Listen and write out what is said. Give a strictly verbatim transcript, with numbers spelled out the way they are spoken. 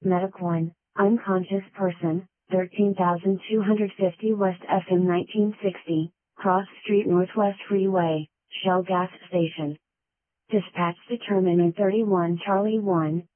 Medic one, unconscious person, thirteen thousand two hundred fifty West F M nineteen sixty, Cross Street Northwest Freeway, Shell Gas Station. Dispatch determined thirty-one Charlie one,